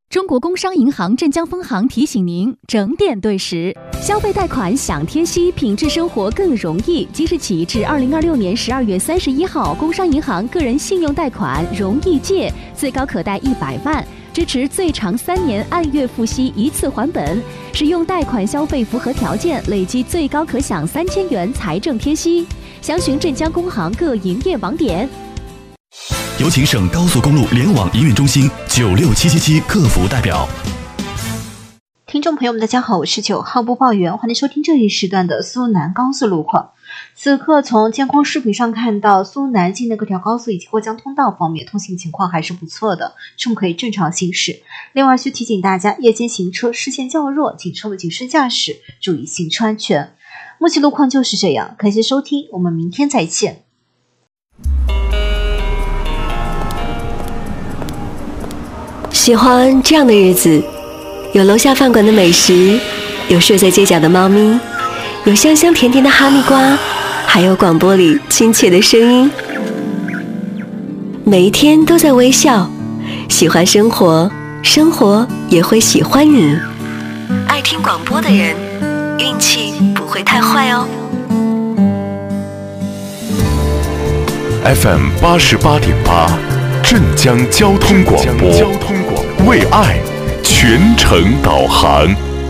中国工商银行镇江分行提醒您整点对时，消费贷款享贴息，品质生活更容易。即日起至2026年12月31号，工商银行个人信用贷款容易借，最高可贷100万，支持最长3年按月付息一次还本。使用贷款消费符合条件，累计最高可享3000元财政贴息。详询镇江工行各营业网点。 有请省高速公路联网营运中心96777客服代表。 听众朋友们大家好，我是9号播报员，欢迎收听这一时段的苏南高速路况。此刻从监控视频上看到，苏南境内各条高速以及过江通道方面通行情况还是不错的，车可以正常行驶。另外需提醒大家，夜间行车视线较弱，请车位谨慎驾驶，注意行车安全。目前路况就是这样，感谢收听，我们明天再见。 喜欢这样的日子，有楼下饭馆的美食，有睡在街角的猫咪，有香香甜甜的哈密瓜，还有广播里亲切的声音。每一天都在微笑，喜欢生活，生活也会喜欢你。爱听广播的人，运气不会太坏哦。 FM 88.8，镇江交通广播，为爱全程导航。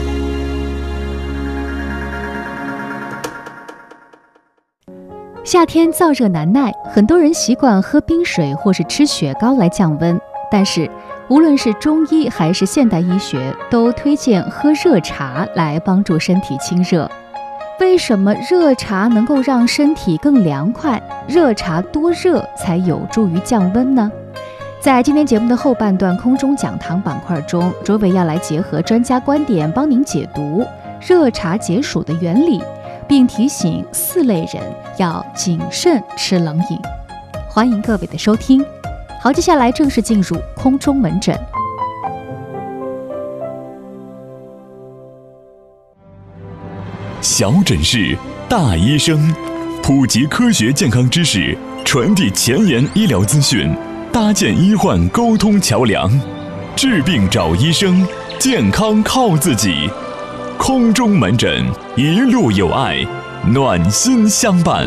夏天燥热难耐，很多人习惯喝冰水或是吃雪糕来降温，但是无论是中医还是现代医学，都推荐喝热茶来帮助身体清热。为什么热茶能够让身体更凉快？热茶多热才有助于降温呢？在今天节目的后半段空中讲堂板块中，卓伟要来结合专家观点帮您解读热茶解暑的原理，并提醒4类人要谨慎吃冷饮。欢迎各位的收听。好，接下来正式进入空中门诊。 小诊室，大医生，普及科学健康知识，传递前沿医疗资讯，搭建医患沟通桥梁。治病找医生，健康靠自己。空中门诊，一路有爱，暖心相伴。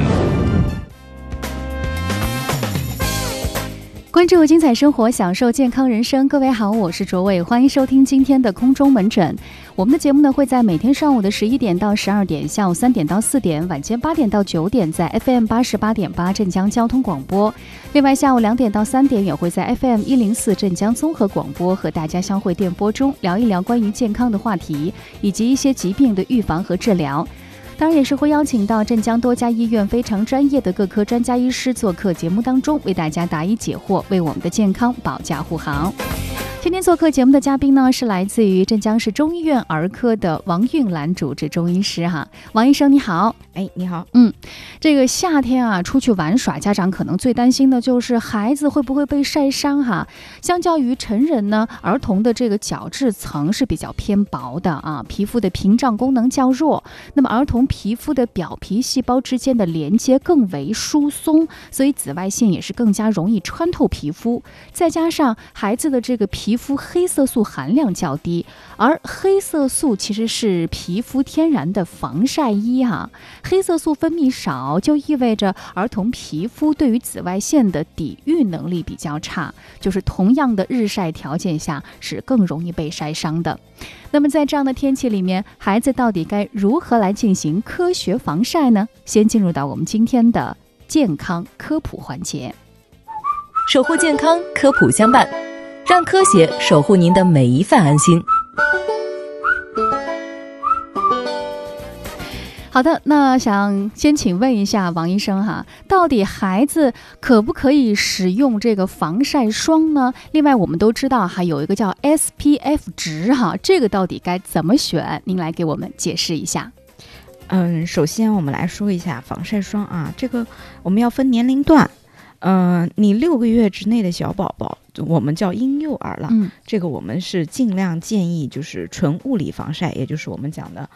关注精彩生活，享受健康人生。各位好，我是卓伟，欢迎收听今天的空中门诊。我们的节目呢会在每天上午的11点到12点，下午3点到4点，晚间8点到9点，在 FM 88.8镇江交通广播。另外下午2点到3点也会在 FM 104镇江综合广播和大家相会电波中聊一聊关于健康的话题，以及一些疾病的预防和治疗。当然也是会邀请到镇江多家医院非常专业的各科专家医师做客节目当中，为大家答疑解惑，为我们的健康保驾护航。今天做客节目的嘉宾呢，是来自于镇江市中医院儿科的王韵兰主治中医师哈。王医生你好。 你好。 这个夏天啊，出去玩耍，家长可能最担心的就是孩子会不会被晒伤哈。相较于成人呢，儿童的这个角质层是比较偏薄的啊，皮肤的屏障功能较弱。那么儿童皮肤的表皮细胞之间的连接更为疏松，所以紫外线也是更加容易穿透皮肤。再加上孩子的这个皮肤黑色素含量较低，而黑色素其实是皮肤天然的防晒衣哈。黑色素分泌少，就意味着儿童皮肤对于紫外线的抵御能力比较差，就是同样的日晒条件下是更容易被晒伤的。那么在这样的天气里面，孩子到底该如何来进行科学防晒呢？先进入到我们今天的健康科普环节。 守护健康，科普相伴，让科学守护您的每一份安心。 好的，那想先请问一下王医生哈，到底孩子可不可以使用这个防晒霜呢？另外我们都知道还有一个叫 SPF 值哈，这个到底该怎么选？您来给我们解释一下。 首先我们来说一下防晒霜啊，这个我们要分年龄段。你6个月之内的小宝宝，我们叫婴幼儿了，这个我们是尽量建议就是纯物理防晒，也就是我们讲的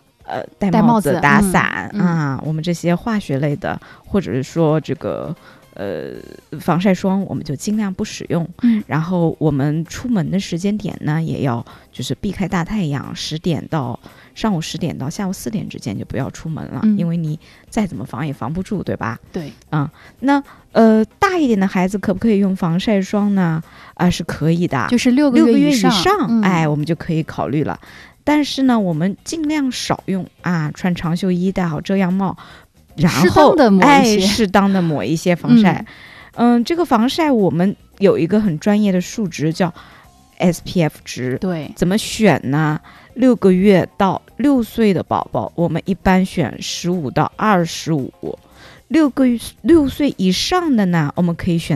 戴帽子、打伞啊，我们这些化学类的，或者是说这个防晒霜我们就尽量不使用。然后我们出门的时间点呢，也要就是避开大太阳，上午10点到下午4点之间就不要出门了，因为你再怎么防也防不住，对吧？ 对， 那大一点的孩子可不可以用防晒霜呢？是可以的， 就是6个月以上， 我们就可以考虑了。但是呢，我们尽量少用穿长袖衣，戴好遮阳帽，然后适当的抹一些防晒。这个防晒我们有一个很专业的数值叫 SPF 值， 对， 怎么选呢？6个月到6岁的宝宝，我们一般选15到25；6岁以上的呢，我们可以选